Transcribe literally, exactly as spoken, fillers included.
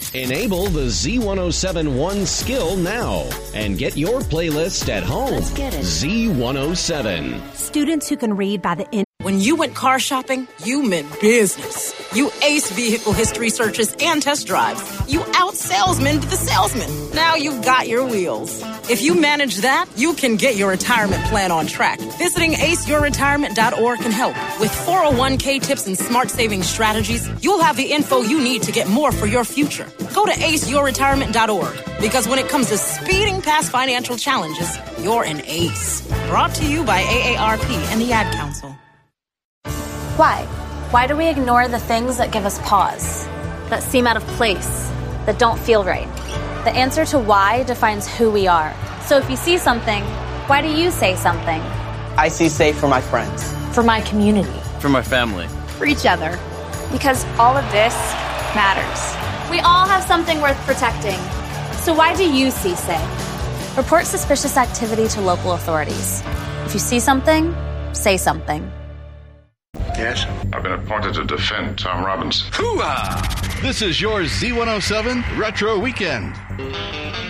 Enable the Z one oh seven One skill now and get your playlist at home. Let's get it. Z one oh seven. Students who can read by the end. When you went car shopping, you meant business. You aced vehicle history searches and test drives. You out-salesmaned the salesman. Now you've got your wheels. If you manage that, you can get your retirement plan on track. Visiting ace your retirement dot org can help. With four oh one k tips and smart saving strategies, you'll have the info you need to get more for your future. Go to ace your retirement dot org, because when it comes to speeding past financial challenges, you're an ace. Brought to you by A A R P and the Ad Council. Why? Why do we ignore the things that give us pause, that seem out of place, that don't feel right? The answer to why defines who we are. So if you see something, why do you say something? I see safe for my friends. For my community. For my family. For each other. Because all of this matters. We all have something worth protecting. So why do you see safe? Report suspicious activity to local authorities. If you see something, say something. Yes? I've been appointed to defend Tom Robbins. Hoo-ah! This is your Z one oh seven Retro Weekend.